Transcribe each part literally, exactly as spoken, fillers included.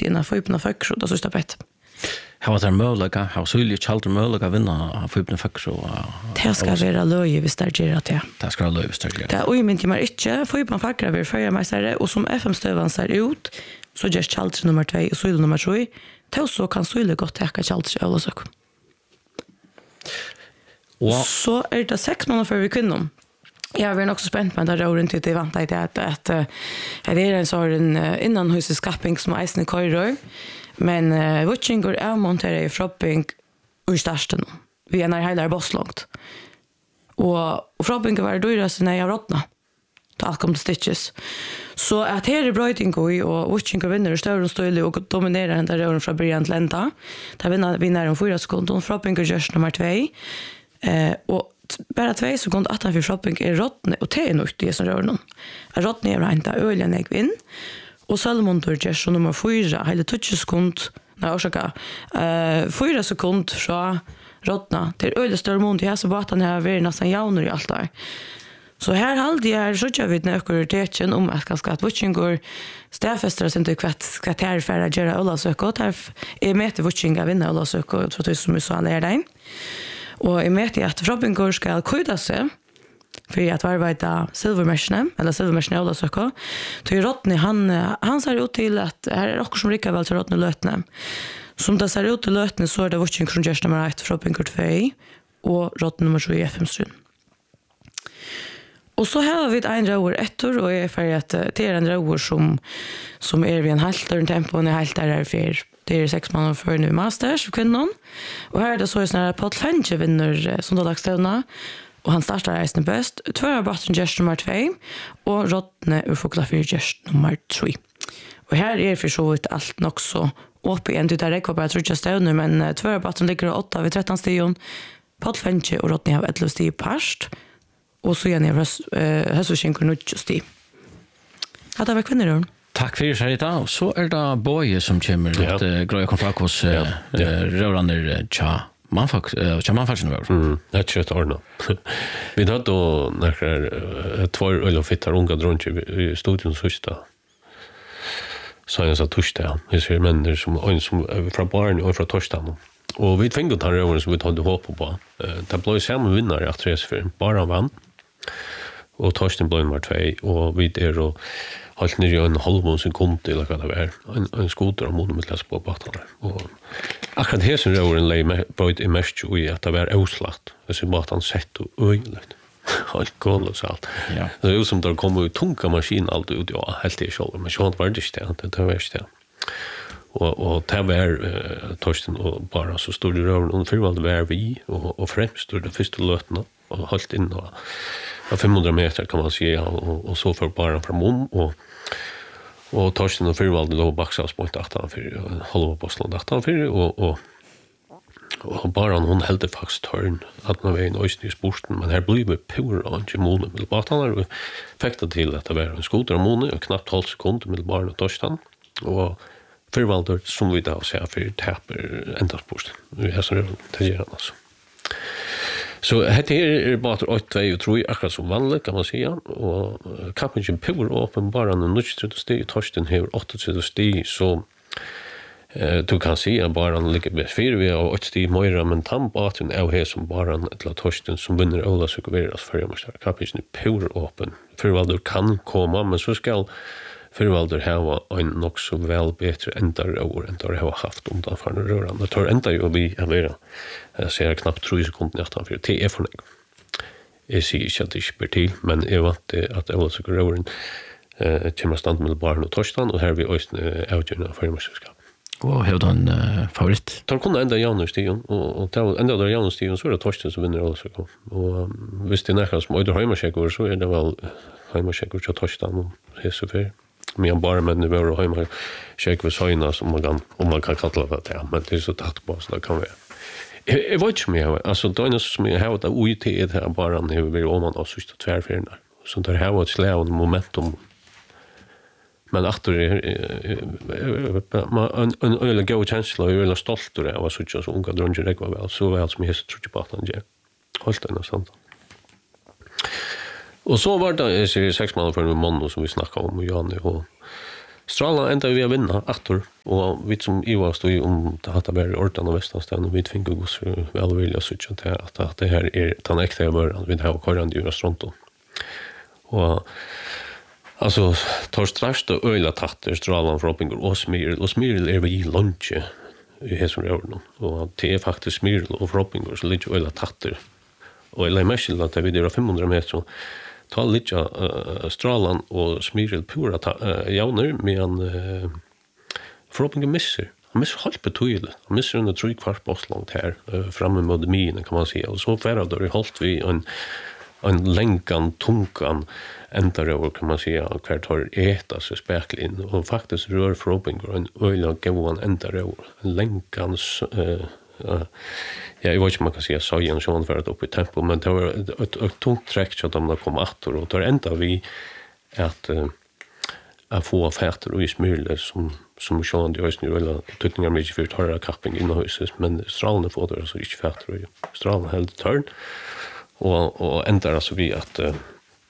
innan Fypna Föksjö, då sista bett. Här var det möjliga, här var sylligt kallt möjliga vinna Fypna Föksjö. Det ska vara löje hvis det gör det. Det ska vara löje hvis det gör det. Det är mycket mer inte. Fypna Föksjö vill följa mig så och som F M-stövan ser ut så görs kallt nummer två och syl nummer tre. Då så kan syl gott täcka kallt i Ölasök. Wow. Så är det sex månader för vi kvinnor. Jag är också spänd på att röra inte det väntar inte att att att det är en sån innan huseskapping som isen körer. Men uh, Wutchingur är monterad i Fropping och starten. Vi är när hela bosslångt. Och och Fropping var då ju så när jag rottna. Då kom det stitches. Så att här är Brighting och Wutchingur vinner större och större och dominerar den där rören från början till ända. Där vinner vinner de fyra sekunder. Fropping görs nummer två. Eh och bara två sekunder att han för Fropping är rottne och det är nog det som rör någon. Rottne är inte öliga när vinn. Och Salomon Durges nummer fyra, hela tjugo sekund, nej, orsaka, uh, fyra sekund från rottna. Det är öliga större mån, det här så bara att han har varit nästan jauner i allt där. Så här halde jag så jag vet när jag det om att ganska att Wutchingur stäfester sig inte kvart kvarter för att göra Ölasök och där är med till Wutchinga vinna Ölasök och tror att som vi sa lär dig. Och är med till att Froppingur ska skydda sig för att arbeta silvermeshne eller silvermeshne eller så så. Till Rottne han han ser ut till att här är också som lika väl till Rottne lötne. Som det ser ut till lötne så är det Wutching från just nummer ett Froppingur två och Rottne nummer sju i F M-strun. Och så har vi ett en rår ettor och är för att det är en rår som som är vi en halter tempo och en halter är för det är sex månader för nu masters för kvinnan. Och här är det så är såna Paul Fenche vinner som då dagsstona. Och han startar reisen bäst. Två av Boston Just nummer två och Rottne ur Fokla för Just nummer tre. Och här är för så vitt allt nog så uppe igen till där det kommer att tror jag stövner men två av Boston ligger åtta vid tretton stion. Paul Fenche och Rottne har elva stion past. Och så igen är Hösvskinkor nu just det. Att det var kvinnor. Tack för Sarita. Och så är det Boje som kommer ja. att greja konfrakos ja. ja. rörande tja. Man fakt jag man faktiskt nu. Mm, det är ett ordna. Vi hade då när två eller fittar unga drunch i studion sista. Så jag sa torsdag. Vi ser människor som en som från barn och från torsdagen. Och vi fick då ta över så vi hade hopp på. Det blev samma vinnare att resa för bara vann. Och torsdagen blev nummer två och vi är då halt ner i en halv sekund eller vad det var. En, en skoter och monumentläs på båtarna. Och akkurat här som rören lej bröt i mest i att det var avslagt. Så båten sett och öjligt. Helt kolossalt. Ja. Det är som där kommer ut tunga maskin allt ut. Ja, helt i själv. Men så var det inte. Det var inte. Och, och det var uh, Torsten och bara så stod det rören. Och för det var vi och, och främst stod det första lötna. Och helt in och femhundra meter kan man säga och, och så för bara från om och och Torsten och Fyrvalde låg baksavs på åttan för halva postland åttan för och och och bara hon hade faktiskt törn att man var i östlig sporten men här blev det pur och inte mån med båtarna och fick det till att det var en skoter och mån och knappt halv sekund med barn och Torsten och Fyrvalde som vi då säger för täpper ända sporten vi har så det gör alltså. Så det är bara åtta två och tre akkurat som vanligt kan man säga och kappen pur öppen bara en nutstrid steg Torsten här åtta steg så eh du kan se att bara han ligger med fyra vi och åtta steg mer men tampaten är här som bara till Torsten som vinner alla så går det för jag måste kappen pur öppen för vad du kan komma men så ska Fyrvalder har en nog så väl bättre ändar år än det har haft undan för röran. Det tar ända ju vi är vara. Jag ser knappt tre sekunder nästan för det är för mig. Jag ser inte att det är till, men jag vet att det är så röran eh kommer stand med barn och Torsten och här vi ösn outgörna för mästerskap. Och har du en uh, favorit? Tar kunde ända Janus stigen och och tar ända där Janus stigen så är det Torsten som vinner alltså. Och visst det nästan som öder hemmacheckar så är det väl hemmacheckar till Torsten och det är så för men bara med nu var hemma check för signa som man kan om man kan kalla det ja men det är så tatt på så det kan vara jag vet inte mer alltså då är det som jag har det U T det här bara när vi vill om man och sista tvärfärna så där har ett slävande momentum men efter man en en go chance och jag är stolt över vad så så unga drunge det var väl så väl som jag tror ju på att han ger hållt det nästan. Och så var det serie sex månader för en man som vi snackade om och Janne och Strala enda vi att vinna attor och vi som i var stod om det hade varit ordan och västanstän och vi fick oss väl vilja switcha till att att det här är den äkta början vi har korrande i restauranten. Och alltså tar strax då öla tatter Stralan Fropping och Smyrl och Smyrl är vi i lunch i hesum rörden och det är faktiskt Smyrl och Fropping så lite öla tatter. Och eller mest att vi det fem hundra meter ta lite uh, Stralan och Smyrl pura uh, jauner medan uh, Fropping missar. Han missar halt betydligt. Han missar under tre kvart boss långt här uh, framme mot minen kan man säga. Och så färra då är halt vi en en länkan tunkan ända över kan man säga kvart har äta så späckligt in och faktiskt rör Fropping och en öl och gåvan ända över en länkans uh, uh, ja, jag vet inte om man kan säga så igen så för att upp i tempo men det var ett, ett, ett tungt träck så att de kom åter och då ända vi att uh, att få affärer och i smyrle som som Sean det just nu eller tutningar mycket för torra kapping in i huset men Stralen får det så inte affärer och Stralen helt turn och och ändrar alltså vi att uh,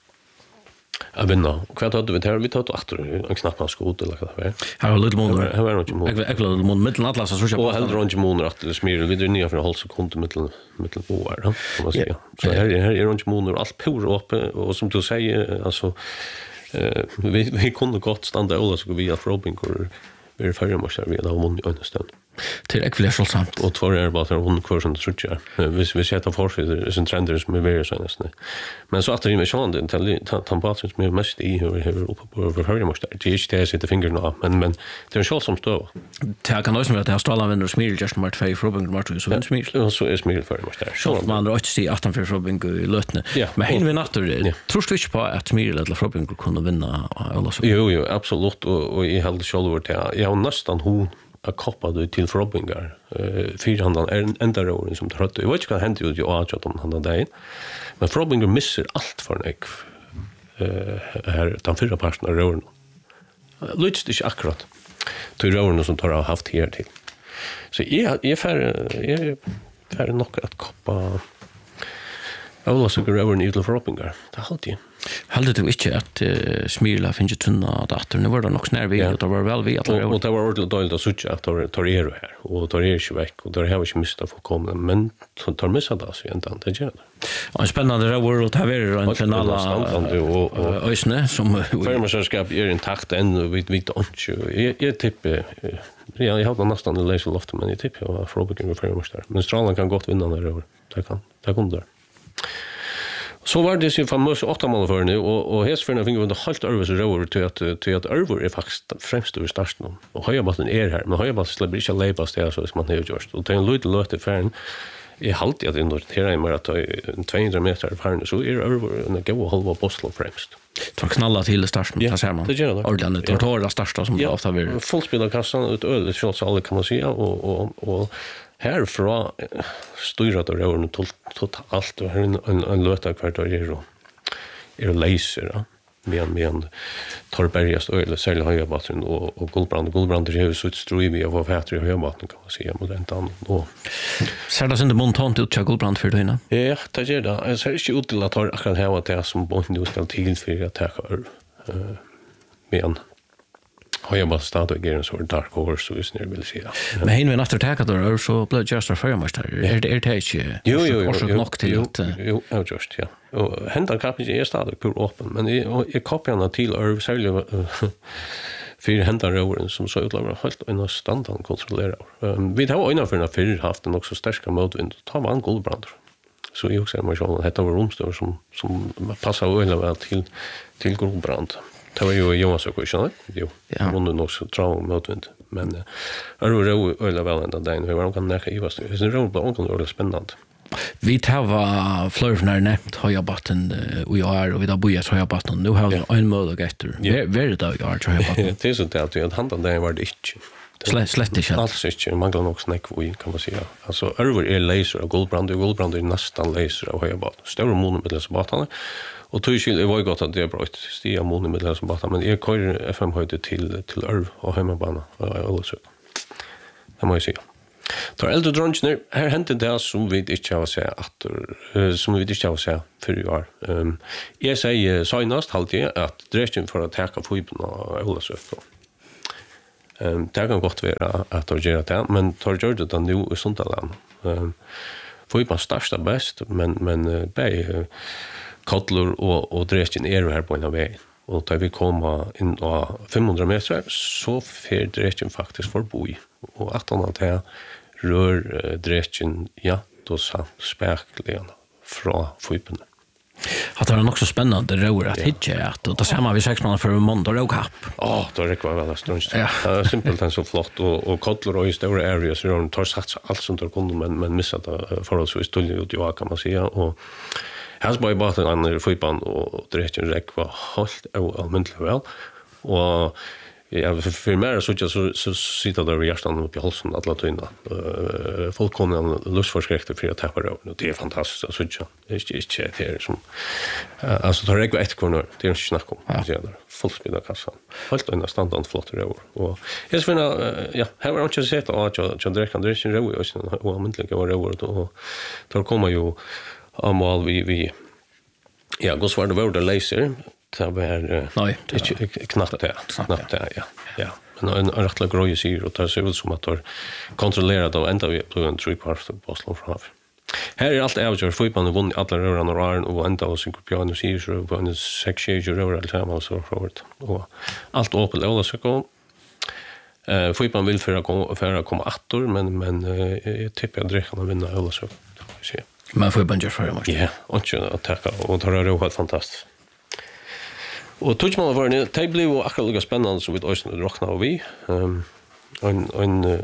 jag vet inte. Vad hade vi där? Vi tog åter en knapp skot eller vad det var. Här var lite månader. Här var något månader. Jag jag lite månader mitten atlas så jag. Och helt runt månader att det smyr vi det nya för halv sekund mitten mitten på här då kan man säga. Så här här är runt månader allt på uppe och som du säger alltså eh vi vi kunde gott stanna och så vi att Robin går vi förra måste vi då mun understand. Till ekvivalent samt och två är bara hon kursen tror jag. Vi vi sätter för sig det är en trender som är väldigt senast. Men så att det är med sån den temperatur som är mest i hur hur uppe på över höra måste det är inte det sitter fingrarna men men det är en skall som står. Det kan också vara att det har Stralan vinner smil just mot för Fropping Martin så vinner smil. Och så är smil för måste. Så man drar inte se åtta för Fropping i lötne. Men hin vi natter tror du inte på att smil eller Fropping kunna vinna alla så. Jo jo absolut och och i helt självor till jag nästan hon a koppa du till Frobbingar eh fyrhandan är ända roren som trött. Jag vet inte vad händer ju att jag att han där. Men Frobbingar missar allt för en eh här den förra parten av roren. Lutst det akkurat. Till roren som tar haft här till. Så är är för är för nog att koppa alla så går över i till Frobbingar. Det har det. Hade du inte att uh, Smyrla finns ju tunna dator nu var det nog snär vi att det var väl vi att och det var ordentligt dåligt att sucha att tar tar er här och tar er ju veck och där har vi inte mista för komma men tar missa det så inte det gör det. Och en spännande rover att ha över en finala och och ösne som förmästerskap är intakt än vi vet inte jag tippar jag har nästan en läsa loft men jag tippar jag Frobbing förmäster men Stralan kan gott vinna där över det kan det kommer där. Så var det så famös åtta mål för nu och och hästförna fick vi under halt över rover till att till att över är faktiskt främst över starten och höja batten är här men höja batten släpper inte läpa stä så som man har gjort och det är en lite lite färn är halt att indotera mer att tvåhundra meter färn så är över en gå halva postlo främst. Tar knalla till starten ja, där ser man. Det gör det. Ordentligt tar tar det starta som ja, ofta vill. Fullspela kassan ut öl så så alla kan man säga och och och härifrån styrat och rör totalt och här en en, en löta kvart är och är laser med med Torbergas öl sälja höja vatten och och Guldbrand Guldbrand är ju så ströj vi av fätter i höja vatten kan man säga modernt an och så det sen det montant ut till Guldbrand för då ja det gör det så är det inte ut till att ha akkurat här att det som bonden ska till för att ta eh men har jag bara startat igen så dark horse så visst ni vill se. Men hin vi efter täcka då så blev just för mig där. Är det är det ju. Jo jo jo. Och så nog till att jo ja just ja. Och hända kapten är startat på öppen men jag kopierna till över sälja för hända roren som så utlagar helt en standard kontrollera. Vi har innan för en för haft en också starka motvind. Ta man Guldbrand. Så jag också måste ha detta var rumstor som som passar väl till till Guldbrand. Det var ju Jonas och Christian, jo. Ja. Hon nu också tror motvind, men är det ro eller väl ända där vi var kan näka i vad det är ro på och det är spännande. Vi tar flörfnar nätt har jag batten och jag är och vi där bojar så har jag batten. Nu har jag en möjlighet efter. Ver det jag har jag batten. Det är så det att handan där var det inte. Slett slett inte. Alls inte, manglar nog snack vi kan man säga. Alltså över är laser och Guldbrand och Guldbrand är nästan laser och har jag batten. Stora mån med det så batten. Och tog ju det var ju gott att det är bra att stiga mån med det som batten men jag kör F M höjde till till Örv och hemmabana och så. Det måste jag säga. Tar äldre dronchner här hände det som vi inte har säga att som vi inte har säga för i år. Jag säger senast halt jag att dressen för att täcka fotbollen och hålla sig upp. Um, det kan godt være at de gjør det, men de gjør det da nå i Sundaland. Um, for man største best, men, men uh, bei uh, Kotlur og, og Dresden er her på en av vei. Og da vi kommer inn av fem hundre meter, så fer Dresden faktisk forbi. Og at han hadde rør uh, Dresden, ja, då sant spekelig fra fotballene. Att det är också spännande rör att hitta att och då ser man vi sex månader för en månad och kapp. Ja, då det var väl strungt. Ja, det är simpelt och så flott och och Kotlor och i stora areas runt tar sats allt som där kunde men men missat det för oss så istället ut ju kan man säga och här bara bara en annan fotboll och direkt en räck var helt allmänt väl och ja, för, för mer så så så sitter där vi hjärtan upp i halsen alla tynna. Eh folk kommer en lustförskräckte för att tappa det. Det är fantastiskt så så. Det är inte det är som alltså tar jag ett korn det är inte snack om. Ja, där. Folk spelar kassan. Helt en standard flott rör och jag finner ja, här var inte sett att jag jag direkt kan direkt rör och och allmäntliga var rör och då kommer ju amal vi vi ja, går svart över det laser. Det var nej, knappt det. Knappt det, ja. Ja. Men en rättla groj syr och det ser ut som att de kontrollerar då ända vi på en tre kvart på Oslo framför. Här är allt avgjort fotbollen vunnit alla rörarna och rörarna och ända och synkopian och syr så på en sex tjugo rörare tillsammans så förut. Och allt öppet alla så gå. Eh fotbollen vill för att för att komma åttor men men jag tippar att Dresden vinner alla så. Se. Men fotbollen gör för det. Ja, och så attacka och tar det helt fantastiskt. Och touchman var det det blev akkurat lika spännande som vi också rockna och vi ehm en en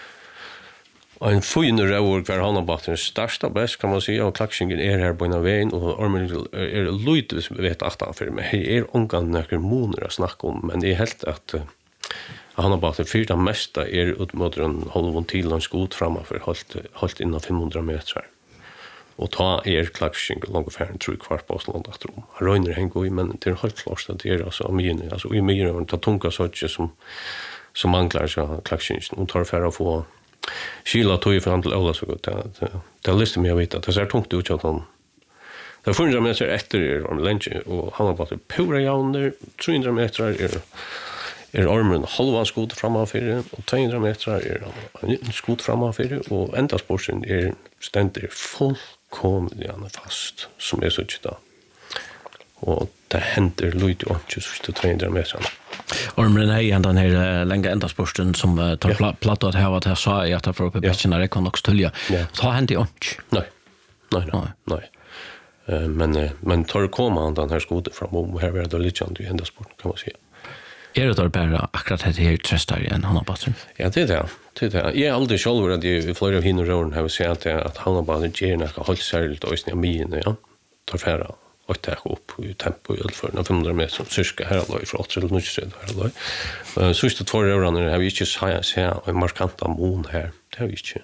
en fojner rör kvar han har bara den största bäst kan man säga och klaxingen är här på en väg och armen är lite vet att för mig är onkan några månader att snacka om men det är helt att han har bara det fyrta mesta är ut mot en halv till en skot framför halt halt innan fem hundra meter. Och ta er klaxing långt för en tre kvart på Oslo att rum. Röner hänger i men det är helt klart att det är alltså min alltså i mig och ta tunga saker som som manglar så klaxing och tar för att få skilla tog för handel alla så gott det det listar mig att veta att det är tungt ut att han det fyra hundra meter efter er om lunch och han har bara pura jauner tre hundra meter är är armen halva skot framför och två hundra meter är en skot framför och ända sporten är ständigt full kom igen fast som är så tjocka. Och det händer lite och just två hundra meter. Ormen är ju den här länge ändasporten som tar ja. platt att ha att jag sa att jag får upp i bättre det kan också tulja. Ta händer ju inte. Nej. Nej, nej. nej. Uh, men men tar komma den här skoten fram och här är det lite annat i ändasport kan man säga. Är det då bara akkurat det här tröstar igen han har basen? Ja, det är det. Det är det. Jag är aldrig själv att jag flera av hinner rören har sett att han har bara ger några håll särskilt och i min, ja. Tar färra och tar upp i tempo i för fem hundra meter cirka här då ifrån åtta till nio här då. Så just två rören har vi inte så så en markant mån här. Det har vi inte.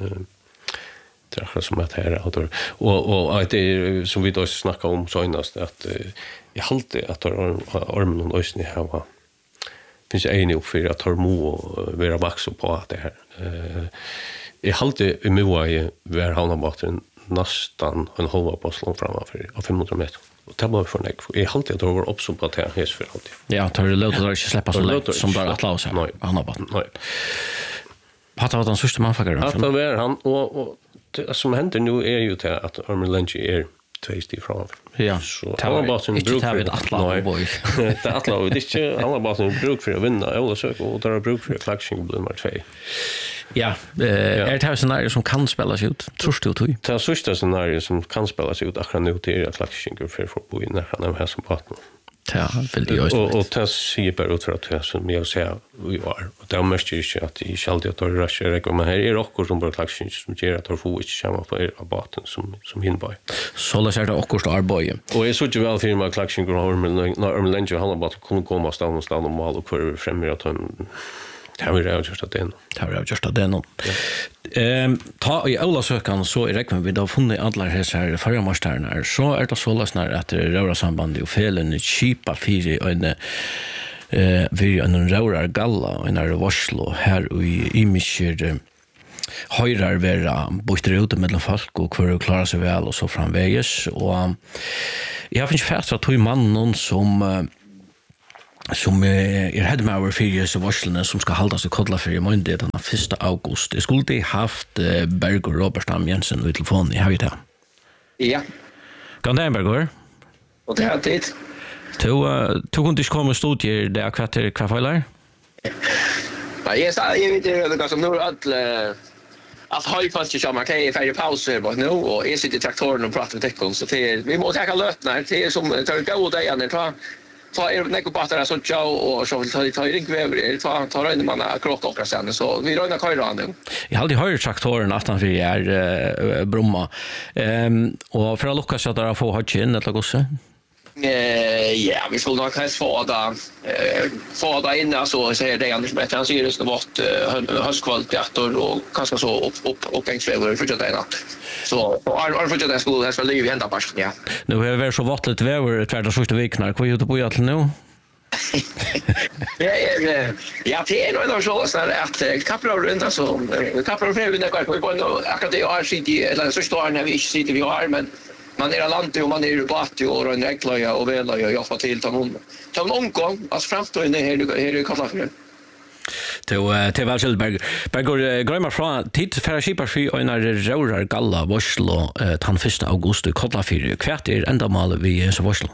Det är som att här och och och det är som vi då snackar om så inast att jag hållde att armen och ösnen här var finns en upp för att har mo vara vaxa på att det här. Eh jag hållde i Moa var han har bort en nästan en halva på slå framför av fem hundra meter. Och det var för mig. Jag hållde att det var också på att det här för alltid. Ja, tar det låter inte släppa så lätt som bara att låsa. Nej, han har bort. Nej. Hatta var den sista man fick göra. Hatta var han och och det som händer nu är ju till att Armin Lenchi är två steg fram. Ja. Så han var bara sin bruk för att alla boy. Det att alla det inte han var bara sin bruk för att vinna eller så och där bruk för klaxing blir nummer två. Ja, eh är det här scenario som kan spelas ut. Tror du du? Det är sista scenario som kan spelas ut akkurat nu till att klaxing för för bo i när han är här som partner. Ja, vill det ju. Och och det ser bara ut för att det som jag säger vi var. Och det måste ju inte att i skall det att rusha det men här är också som bara klaxing som ger att få inte samma på rabatten som som hinbar. Så låt säga också Arboy. Och jag såg ju väl för mig klaxing går har men när om Lenjo handlar bara kunna komma stan och stan och mål och kör fram att han det har vi just att den. Det har vi just att den. Ehm ta i alla sökan så är det vi då funnit alla här förra mästarna så är det så lösnar att det röra samband och felen chipa fyra en eh vi en röra galla en är varslo här i i mycket höjrar vara bort ute mellan folk och för att klara sig väl och så framväges och jag finns fast att två mannen som som er headmaver fyrir så varslene som skal haldas i Kollafyr i måndag den første august. Jeg skulle haft Bergur Roberstam Jensen i telefonen, har vi det? Ja. God dag, Bergur. Og det er tid. Du, uh, du kunne ikke komme i studier der kvarter hva feiler? Nei, jeg, jeg vet ikke som nå er alle att har ju fast ju man kan ju färja pauser på nu och är sitter i traktoren och pratar med tekon så det vi måste ta lötnar det är som tar gå där igen ta ta är det på att så ciao och så ta ta ring över ta ta in man krocka och sen så vi röna köra nu. Jag hade hört traktoren aftan för är uh, Bromma. Ehm och för att lucka så där få ha in eller gosse. Eh ja, vi skulle nog helst få där eh få där inne så säger det Anders Brett han säger det ska vara höstkvalitet och kanske så upp upp och gängsväver för det natt. Så har för det skulle helst väl liv hända på ja. Nu har vi så vattnet väver tvärda första veckan. Vad gör du på att nu? Ja, ja, det är nog så så att kaplar runt så kaplar för vi när vi går nu akkurat det är city eller så står när vi inte sitter vi har men man är landet och man är i Batti och en äckliga och väl och jag får till ta någon ta en omgång alltså framstår inne här här i Kollafyr. Till till Valselberg. Bergur glömmer från tid för skipar för en rörar galla Oslo den första augusti i Kollafyr. Kvart är ändamål vi så Oslo.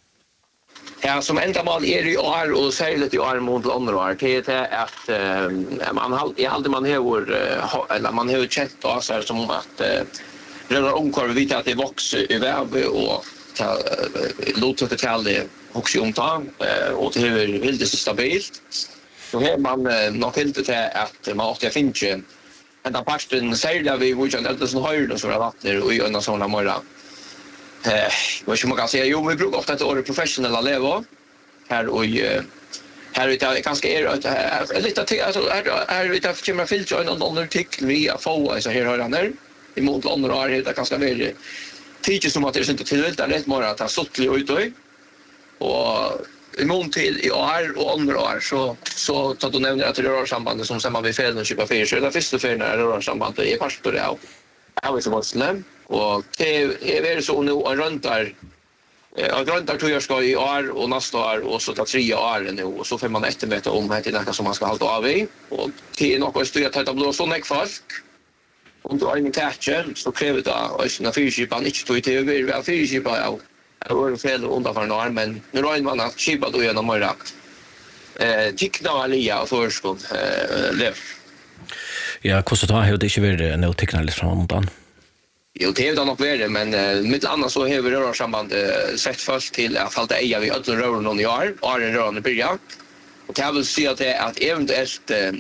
Ja, som ändamål är det ju år och särskilt i år mot andra år. Det är att man i alltid man har eller man har känt då så här som att röra omkorv vet att det växer i väv och ta låter det till det också om ta och det är väldigt stabilt. Så här man nog helt till att man åt jag finns ju en där pasten säger vi vill ju inte så höjda så där vatten och i en sån morgon. Eh, vad ska man kan säga jo vi brukar ofta att det är professionella level här och här vet jag kanske är lite till alltså här vet jag kommer filtra en annan artikel via få så här har han där emot andra år det kanske väl tidigt som att det inte tillvält rätt mer att ha suttit ut och och emot till i år och andra år så så tar du nämner att det rör sambandet som samma vi fel och köpa fyra så det första för när det rör sambandet är pastor det av av så måste och det är väl så nu och runt där eh runt där tror jag ska i år och nästa år och så ta tre år nu och så får man eftermäta om det är något som man ska hålla av i och det är något styrt att ta så mycket folk om du har en catcher så kräver det att när fyrskipan inte står i T V väl fyrskipan ja det var fel under för några men nu har man att skipa då genom morgon eh tickna alia för skott eh lev. Ja, hur så tar jag det inte vidare nu tickna lite framåt an. Jo, det är det nog värre, men uh, mitt annat så har vi rörsamband uh, sett först till att falta eja vid ödlen rören någon i år, och en rören i början. Och kan jag väl säga att det är att eventuellt uh,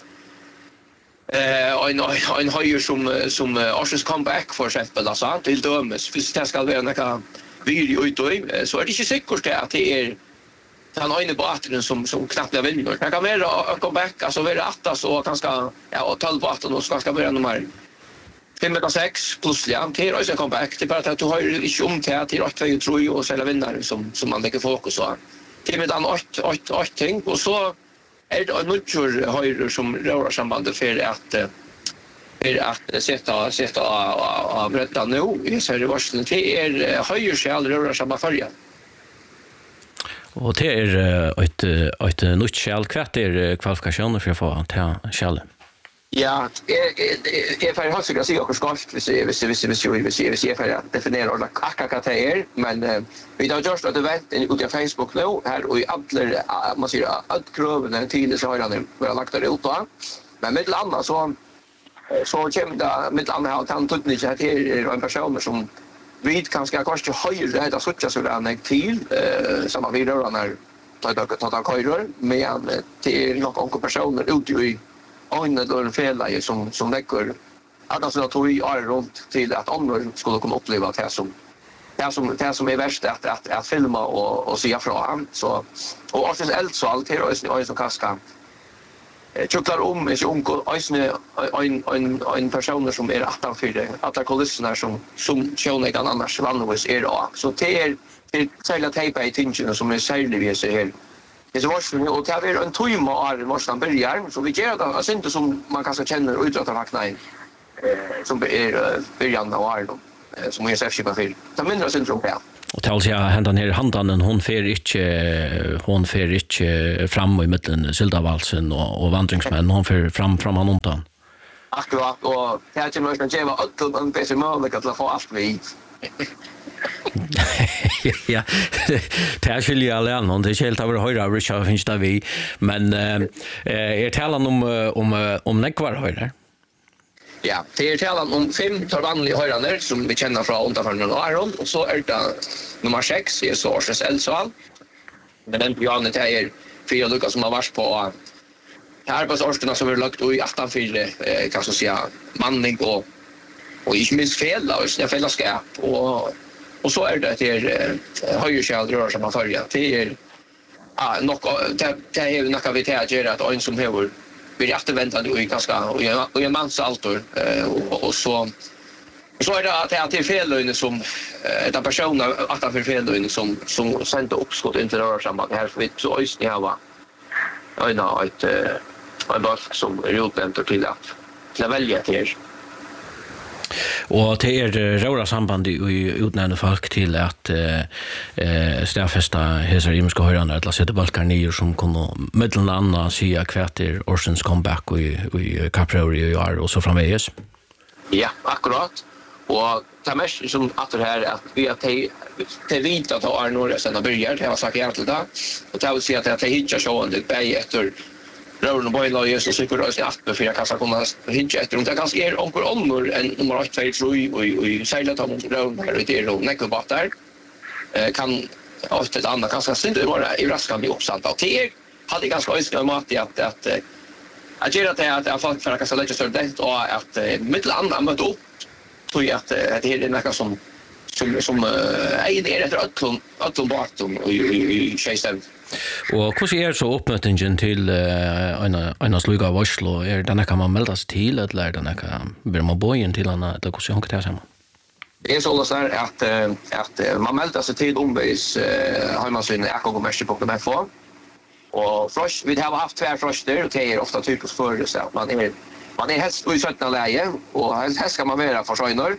uh, en, en höjer som, som uh, Arsens comeback för exempel, alltså, till dömes, för det ska vara några vir ut och uh, så är det inte säkert att det är den ena båten som, som knappt är vinner. Det kan vara comeback, alltså vara attas och ganska, ja, tolv båten och så ganska börja nummer fem eller sex plus ja, det är också en comeback. Det är bara att du har inte om till att det är åtta och tre och sälja vinnare som, som man lägger fokus på. Det är med den åtta, åtta, åtta ting. Och så är det en nutjur höjre som rör sambandet för att, för att sätta, sätta av rätta nu i Sverige varslen. Det är höjre sig aldrig röra samma följa. Och det är ett, ett nytt skäl. Kvart är kvalifikationer för att få ta skälet? Ja, jag är för att jag säga också skalt hvis hvis hvis hvis hvis hvis jag för att definiera och akkurat det är men vi har just att event i på Facebook nu här och i alla man säger att kröven till så har han väl lagt det ut då men med landa så så kommer det med landa har han tagit inte att det är en person som vid kanske kanske höjre det så så där en till samma vidare när ta ta ta körer men det är några personer ute i Ojna då en fel som som lägger alla såna tog i är runt till att andra skulle kunna uppleva det som det som det som är värst att att att filma och och se från så och också eld så allt här är ju så kaska chuklar om är ju onkel är en en en person som är åtta fyra att kulisserna som som show kan annars vanligtvis är då så det är det sälja tejpa i tingen som är särskilt vi ser här. Det var så och det är en timme och det måste börja så vi gör det alltså inte som man kanske känner utrata vakna in eh som är början av år då som är S F på fyra. Så mindre syndrom ja. Och till sig hända ner handan hon fer inte hon fer inte fram i mitten Sildavalsen och och vandringsmän hon fer fram fram han undan. Akkurat och det här kommer att ge var öll en bättre möjlighet att få allt vi. Ja, det är skulle jag lära och det är helt över höra Richard finns där vi men eh är talan om om om nekvar höra. Ja, det är talan om fem tar vanliga höjraner som vi känner från undanförande Aron och så är det nummer sex är Sources Elsval. Men den pianet är fyra Lukas som har varit på arbetsårstorna som vi har lagt i åttan fyra eh, kan så säga manning och och inte minst fel och det fällskap och och så är det det höjer sig aldrig rör som man följer. Det är ja något det det är något vi tar göra att en som har vi återvändande och ganska och en mans alter och, och så så är det att det är till fellöjne som ett personer att för fellöjne som som sände uppskott inte rör samband här för så ösni här var oj nå ett en bask som är utbänt till att till att välja till och det är röra samband i utnämnda folk till att eh stäffesta hesar imska höjande att sätta balkar ner som kunde mellan annat säga kvätter Orsens comeback i i Caprori och och så framvägs. Ja, akkurat. Och det mest som att det här att vi att det det vita att har några sen börjar det har sagt egentligen då och det vill säga att det hittar så det bäj efter Rörn och Boyla just och cykeln i appen för jag kan komma hinja efter och det kanske är onkel Onnor en nummer åtta två tre och och sälja ta mot Rörn här ute och Neckelbot där eh kan ofta ett annat kanske synd det var i raskande uppsatt av te hade ganska önskat mat i att att att göra det att jag folk för att kanske lägga så det och att mitt andra möte upp tror jag att det är något som som som är det efter öllum öllum bartum och i tjejstäm. Och hur ser så uppmötningen till en en sluga av Oslo är den kan man melda sig till eller den kan blir man bojen till en eller hur ser hon det samman? Det är så där att att man meldar sig till omvägs hemmasyn ekogomässigt på med få. Och frost vi har haft två froster och det är ofta typiskt för så att man är man är helst i sötna läge och helst ska man vara för sjöner.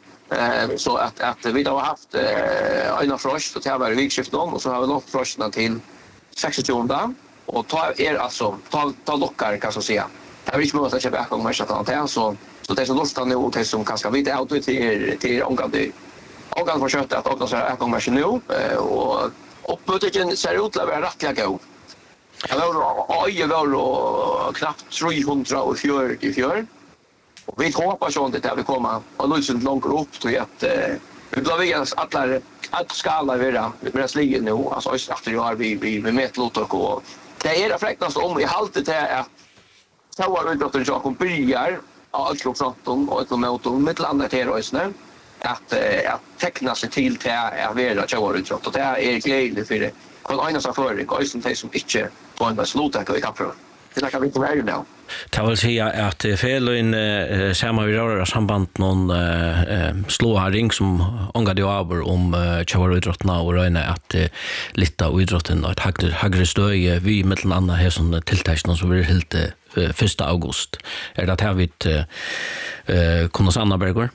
Eh så att att vi har haft eh en frost och det har varit vikskift om och så har vi låt frosten till sextionde och ta är alltså ta ta lockar kan så säga. Det är inte möjligt att köpa en massa tant så så det är så lustigt nu och det som kanske vita auto till till omgående omgående för kött att också är en massa nu och uppmötningen ser ut att vara rätt gå. Jag var oj jag var knappt trehundra och fjör i fjör. Och vi hoppas ju inte att vi kommer och löser långt upp till att vi blir vi alla att skala vara med det sligen nu alltså efter jag har vi vi med metlottok och det är det fräcknaste om i haltet det är att så var det att jag kom börjar allt från fronten och ett motor med landet här och snö att att teckna sig till till att vara tjåruttrott och det är glädjande för det kon ena så för det går som som inte på en sluta i kapprör. Det kan vi inte vara nu. Det vill säga att felen eh, samma vi rör samband någon eh, slå här ring som ångade över om eh, tjåruttrottna och röna att eh, lite och idrotten och ett högre högre stöj vi mellan andra här som tilltäckna så blir helt eh, första augusti. Är det här vi eh kunna sanna Bergor?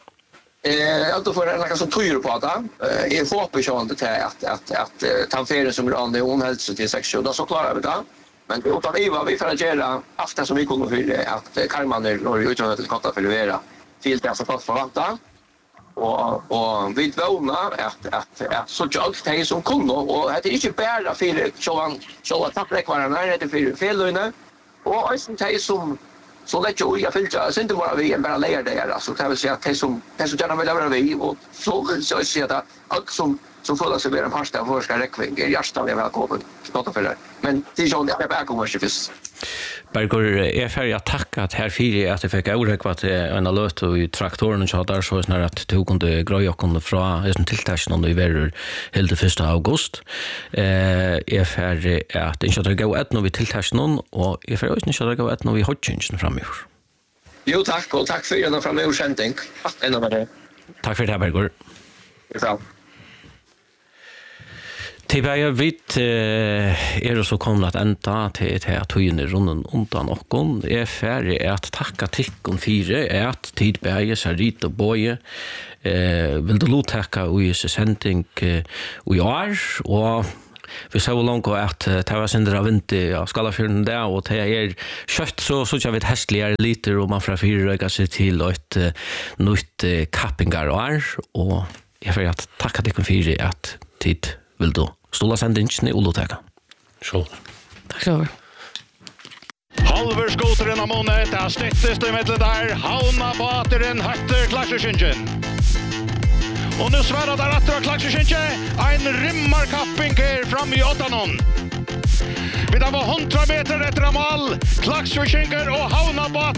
Eh alltså för en som tror på att eh är får på sjön det att att att ta ferien som rande hon hälsa till sex då så klarar vi det. Men utan Eva vi för att göra afton som vi kommer för att Karman är och utan att katta för levera till det så fast förvänta. Och och vi våna att att att så jag tar som kunde och det är inte bara för så så att tappa kvarna det är för fellöjne och alltså det som så lätt ju jag filtra sen det bara vi bara lägger det alltså kan vi säga att det som det som gärna vill lära vi och så så ser det allt som som följer sig med en pasta för ska räckvidd är hjärtan är välkommen något för det men det är ju det är bara kommer ju först Bergor är färdig att tacka att här fyra att det fick oräkvat en alert och i traktoren och så där så snarare att tog kunde greja kunde från är som tilltäcken under i verer helt första augusti eh är färdig att inte att gå ett när vi tilltäcken och är färdig inte att gå ett när vi har change framöver. Jo tack och tack för den framöver sändning. Ända med det. Tack för det här Bergor. Ja. Till jag vet är det så kommer att ända till till att höjna runden undan och kon är färdig att tacka tickon fyra att tid bäge Sarit och Boye eh vill du låta och ju sending och jag och vi så långt att ta oss in där vinter ja skala för den där och det är kött så så jag vet hästligare lite och man från fyra röka sig till ett nytt cappingar och jag får att tacka tickon fyra att tid vill du stola sendingen i Oloteka. Så. Tack så mycket. Halver skoteren av månet, det er snittest i middelen der, havna på ateren, høtter klakseskynken. Og nu sverre der atter av klakseskynke, en rimmarkapping her fram i åttanon. Vi da var hundra meter etter av mål, klakseskynker og havna på